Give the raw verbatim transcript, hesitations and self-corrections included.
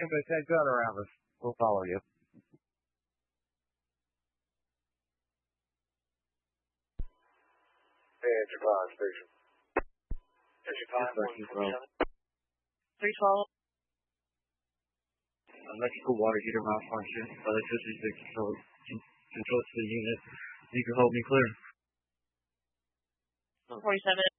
If it's that good around us, we'll follow you. Hey, it's your five station. It's your five one forty-seven. three twelve. Electrical water heater malfunction. Electricity control control to the unit. You can hold me clear. forty-seven.